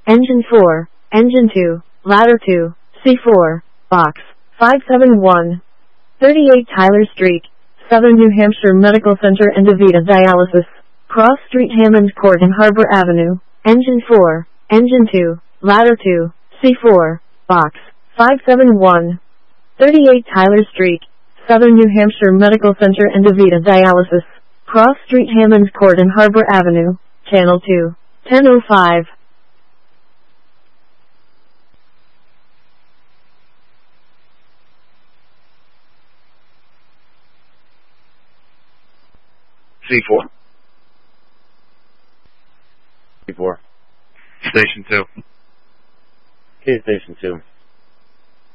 Engine 4, Engine 2, Ladder 2, C4, Box 571. 38 Tyler Street, Southern New Hampshire Medical Center and DaVita Dialysis, Cross Street, Hammond Court and Harbor Avenue. Engine 4, Engine 2, Ladder 2, C4, Box 571. 38 Tyler Street, Southern New Hampshire Medical Center and DaVita Dialysis, Cross Street, Hammond Court and Harbor Avenue. Channel 2, 1005. C4. C4. Station 2. Okay, Station 2.